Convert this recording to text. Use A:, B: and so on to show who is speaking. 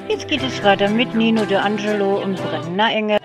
A: Jetzt geht es weiter mit Nino De Angelo und Brenner Engel.